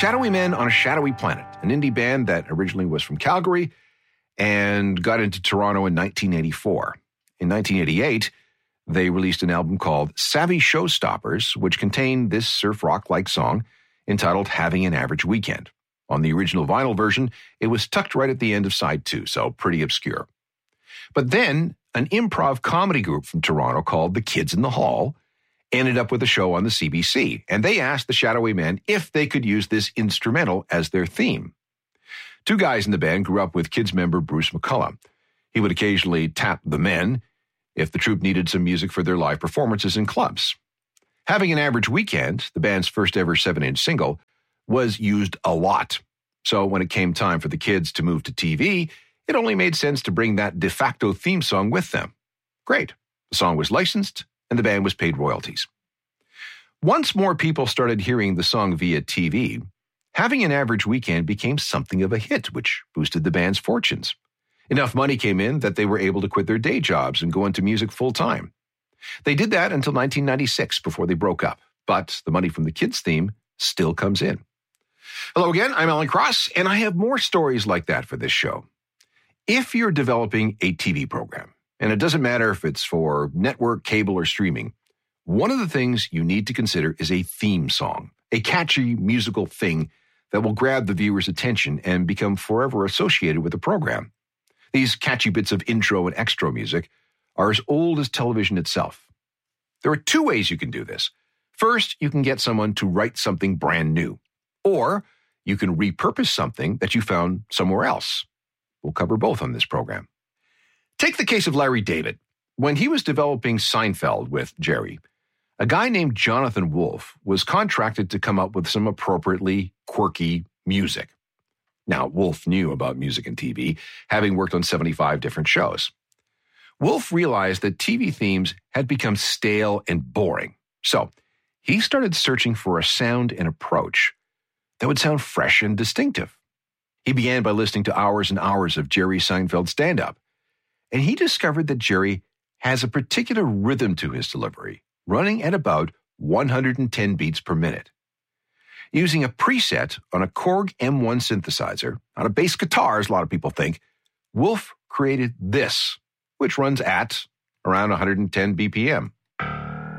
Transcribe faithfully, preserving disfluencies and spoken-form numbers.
Shadowy Men on a Shadowy Planet, an indie band that originally was from Calgary and got into Toronto in nineteen eighty-four. In nineteen eighty-eight, they released an album called Savvy Showstoppers, which contained this surf rock-like song entitled Having an Average Weekend. On the original vinyl version, it was tucked right at the end of side two, so pretty obscure. But then, an improv comedy group from Toronto called The Kids in the Hall ended up with a show on the C B C, and they asked the Shadowy Men if they could use this instrumental as their theme. Two guys in the band grew up with Kids member Bruce McCullough. He would occasionally tap the men if the troupe needed some music for their live performances in clubs. Having an Average Weekend, the band's first ever seven-inch single, was used a lot. So when it came time for the Kids to move to T V, it only made sense to bring that de facto theme song with them. Great. The song was licensed, and the band was paid royalties. Once more people started hearing the song via T V, Having an Average Weekend became something of a hit, which boosted the band's fortunes. Enough money came in that they were able to quit their day jobs and go into music full-time. They did that until nineteen ninety-six before they broke up, but the money from the Kids theme still comes in. Hello again, I'm Alan Cross, and I have more stories like that for this show. If you're developing a T V program, and it doesn't matter if it's for network, cable, or streaming, one of the things you need to consider is a theme song, a catchy musical thing that will grab the viewer's attention and become forever associated with the program. These catchy bits of intro and extra music are as old as television itself. There are two ways you can do this. First, you can get someone to write something brand new, or you can repurpose something that you found somewhere else. We'll cover both on this program. Take the case of Larry David. When he was developing Seinfeld with Jerry, a guy named Jonathan Wolf was contracted to come up with some appropriately quirky music. Now, Wolf knew about music and T V, having worked on seventy-five different shows. Wolf realized that T V themes had become stale and boring, so he started searching for a sound and approach that would sound fresh and distinctive. He began by listening to hours and hours of Jerry Seinfeld stand-up, and he discovered that Jerry has a particular rhythm to his delivery, running at about one hundred ten beats per minute. Using a preset on a Korg M one synthesizer, on a bass guitar, as a lot of people think, Wolf created this, which runs at around one hundred ten B P M.